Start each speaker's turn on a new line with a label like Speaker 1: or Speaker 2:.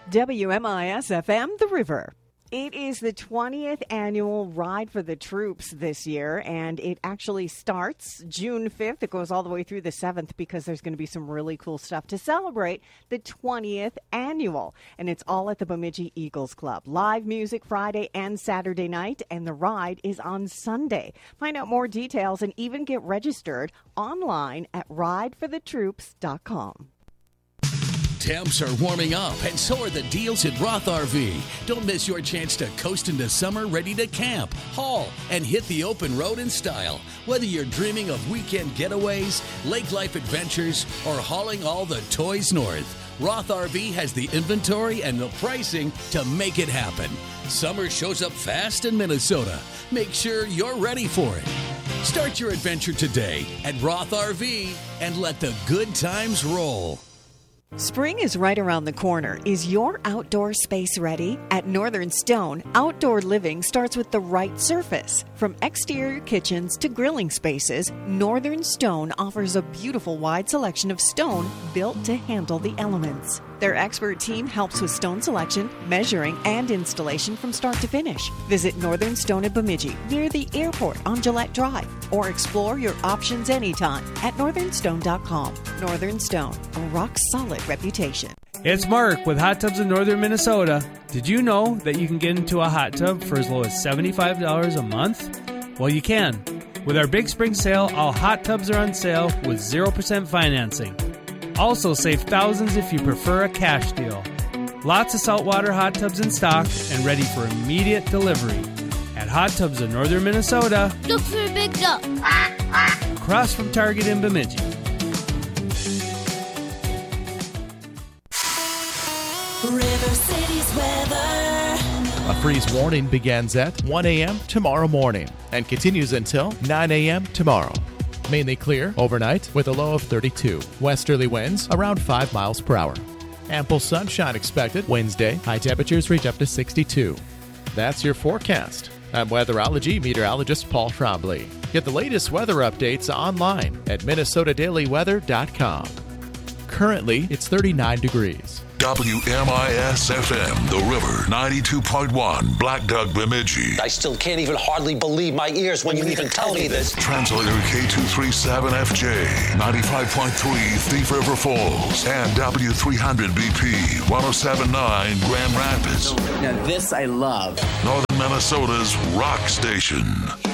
Speaker 1: WMIS-FM, The River. It is the 20th annual Ride for the Troops this year, and it actually starts June 5th. It goes all the way through the 7th because there's going to be some really cool stuff to celebrate the 20th annual. And it's all at the Bemidji Eagles Club. Live music Friday and Saturday night, and the ride is on Sunday. Find out more details and even get registered online at rideforthetroops.com.
Speaker 2: Temps are warming up, and so are the deals at Roth RV. Don't miss your chance to coast into summer ready to camp, haul, and hit the open road in style. Whether you're dreaming of weekend getaways, lake life adventures, or hauling all the toys north, Roth RV has the inventory and the pricing to make it happen. Summer shows up fast in Minnesota. Make sure you're ready for it. Start your adventure today at Roth RV and let the good times roll.
Speaker 1: Spring is right around the corner. Is your outdoor space ready? At Northern Stone, outdoor living starts with the right surface. From exterior kitchens to grilling spaces, Northern Stone offers a beautiful wide selection of stone built to handle the elements. Their expert team helps with stone selection, measuring, and installation from start to finish. Visit Northern Stone at Bemidji, near the airport on Gillette Drive, or explore your options anytime at northernstone.com. Northern Stone, a rock-solid reputation.
Speaker 3: It's Mark with Hot Tubs in Northern Minnesota. Did you know that you can get into a hot tub for as low as $75 a month? Well, you can. With our Big Spring Sale, all hot tubs are on sale with 0% financing. Also save thousands if you prefer a cash deal. Lots of saltwater hot tubs in stock and ready for immediate delivery. At Hot Tubs of Northern Minnesota,
Speaker 4: look for a big duck.
Speaker 3: Across from Target in Bemidji.
Speaker 5: River City's weather.
Speaker 6: A freeze warning begins at 1 a.m. tomorrow morning and continues until 9 a.m. tomorrow. Mainly clear overnight with a low of 32. Westerly winds around 5 miles per hour. Ample sunshine expected Wednesday. High temperatures reach up to 62. That's your forecast. I'm weatherology meteorologist Paul Trombley. Get the latest weather updates online at minnesotadailyweather.com. Currently, it's 39 degrees.
Speaker 7: WMIS-FM, The River, 92.1, Black Duck, Bemidji.
Speaker 8: I still can't even hardly believe my ears when you even tell me this.
Speaker 7: Translator K237FJ, 95.3, Thief River Falls, and W300BP, 107.9, Grand Rapids.
Speaker 9: Now this I love.
Speaker 7: Northern Minnesota's rock station.